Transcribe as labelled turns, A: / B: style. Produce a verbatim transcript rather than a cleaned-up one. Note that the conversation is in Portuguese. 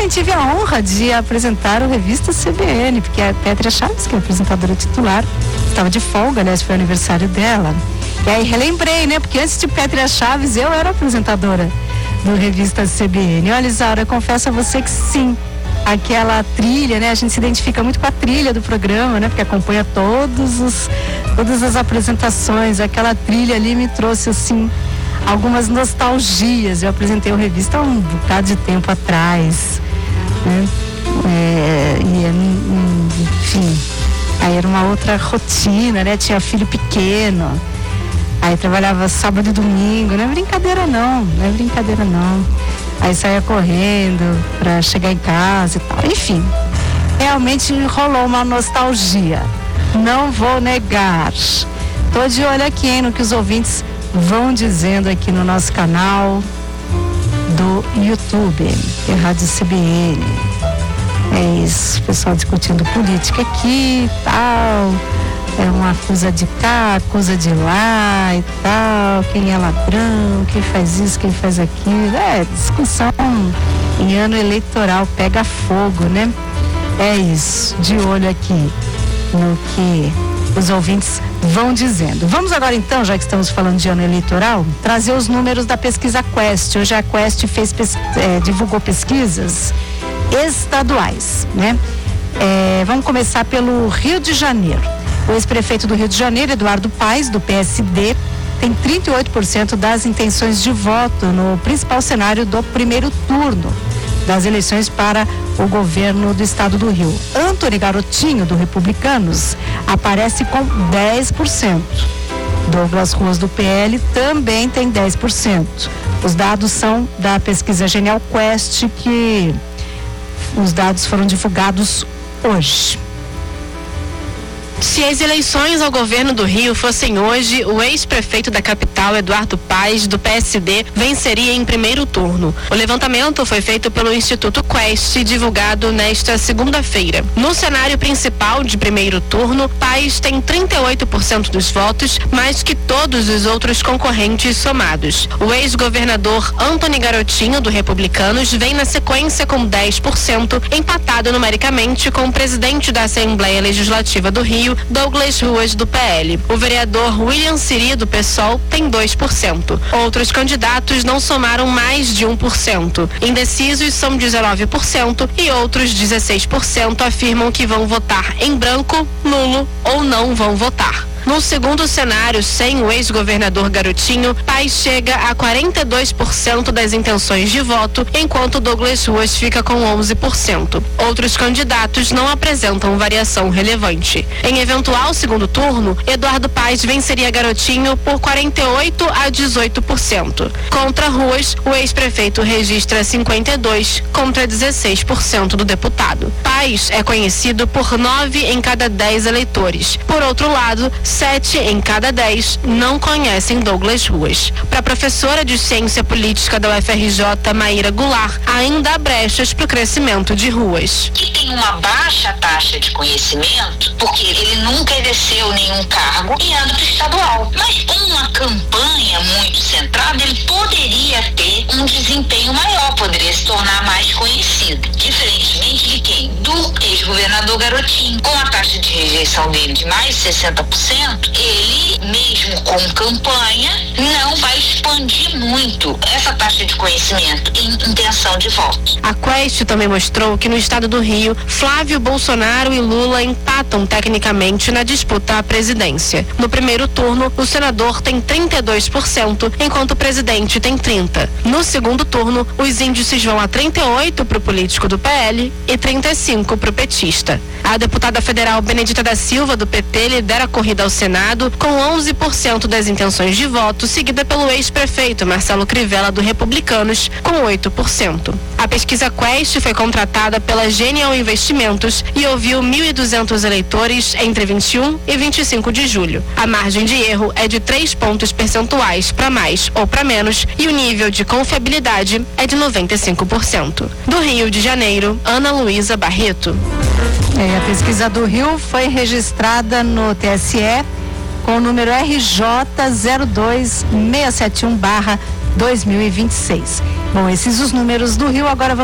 A: também tive a honra de apresentar o Revista C B N, porque a Pétria Chaves, que é a apresentadora titular, estava de folga, aliás, foi o aniversário dela. E aí relembrei, né? Porque antes de Pétria Chaves, eu era apresentadora do Revista C B N. Olha, Isaura, eu confesso a você que sim, aquela trilha, né? A gente se identifica muito com a trilha do programa, né? Porque acompanha todos os, todas as apresentações. Aquela trilha ali me trouxe, assim, algumas nostalgias. Eu apresentei o Revista há um bocado de tempo atrás, né? É, e, enfim, aí era uma outra rotina, né? Tinha filho pequeno, aí trabalhava sábado e domingo. Não é brincadeira não, não é brincadeira não. Aí saía correndo para chegar em casa e tal. Enfim, realmente rolou uma nostalgia. Não vou negar. Tô de olho aqui, hein, no que os ouvintes vão dizendo aqui no nosso canal do YouTube, que é Rádio C B N. É isso, o pessoal discutindo política aqui e tal. É uma acusa de cá, acusa de lá e tal, quem é ladrão, quem faz isso, quem faz aquilo. É, discussão em ano eleitoral pega fogo, né? É isso, de olho aqui no que os ouvintes vão dizendo. Vamos agora então, já que estamos falando de ano eleitoral, trazer os números da pesquisa Quest. Hoje a Quest fez, é, divulgou pesquisas estaduais, né? É, vamos começar pelo Rio de Janeiro. O ex-prefeito do Rio de Janeiro, Eduardo Paes, do P S D, tem trinta e oito por cento das intenções de voto no principal cenário do primeiro turno das eleições para o governo do estado do Rio. Antony Garotinho, do Republicanos, aparece com dez por cento. Douglas Ruas, do P L, também tem dez por cento. Os dados são da pesquisa Genial Quest, que os dados foram divulgados hoje.
B: Se as eleições ao governo do Rio fossem hoje, o ex-prefeito da capital, Eduardo Paes, do P S D, venceria em primeiro turno. O levantamento foi feito pelo Instituto Quest, divulgado nesta segunda-feira. No cenário principal de primeiro turno, Paes tem trinta e oito por cento dos votos, mais que todos os outros concorrentes somados. O ex-governador Antony Garotinho, do Republicanos, vem na sequência com dez por cento, empatado numericamente com o presidente da Assembleia Legislativa do Rio, Douglas Ruas, do P L. O vereador William Siri, do PSOL, tem dois por cento. Outros candidatos não somaram mais de um por cento. Indecisos são dezenove por cento e outros dezesseis por cento afirmam que vão votar em branco, nulo ou não vão votar. No segundo cenário, sem o ex-governador Garotinho, Paes chega a quarenta e dois por cento das intenções de voto, enquanto Douglas Ruas fica com onze por cento. Outros candidatos não apresentam variação relevante. Em eventual segundo turno, Eduardo Paes venceria Garotinho por quarenta e oito a dezoito por cento. Contra Ruas, o ex-prefeito registra cinquenta e dois contra dezesseis por cento do deputado. Paes é conhecido por nove em cada dez eleitores. Por outro lado, sete em cada dez não conhecem Douglas Ruas. Para a professora de Ciência Política da U F R J, Maíra Goulart, ainda há brechas para o crescimento de Ruas.
C: Que tem uma baixa taxa de conhecimento, porque ele nunca exerceu nenhum cargo em âmbito estadual. Mas com uma campanha muito centrada, ele poderia ter um desempenho maior, poderia se tornar mais conhecido. Diferentemente de quem? Do ex-governador Garotinho. Com a taxa de rejeição dele de mais de sessenta por cento, ele, mesmo com campanha, não vai expandir muito essa taxa de conhecimento em intenção de voto.
B: A Quest também mostrou que no estado do Rio, Flávio Bolsonaro e Lula empatam tecnicamente na disputa à presidência. No primeiro turno, o senador tem trinta e dois por cento, enquanto o presidente tem trinta por cento. No segundo turno, os índices vão a trinta e oito por cento para o político do P L e trinta e cinco por cento para o petista. A deputada federal Benedita da Silva, do P T, lidera a corrida ao Senado com onze por cento das intenções de voto, seguida pelo ex-prefeito Marcelo Crivella, do Republicanos, com oito por cento. A pesquisa Quest foi contratada pela Genial Investimentos e ouviu mil e duzentos eleitores entre vinte e um e vinte e cinco de julho. A margem de erro é de três pontos percentuais para mais ou para menos e o nível de confiabilidade é de noventa e cinco por cento. Do Rio de Janeiro, Ana Luísa Barreto.
A: É, a pesquisa do Rio foi registrada no T S E com o número R J zero dois seis sete um barra dois mil e vinte e seis. Bom, esses os números do Rio. Agora vamos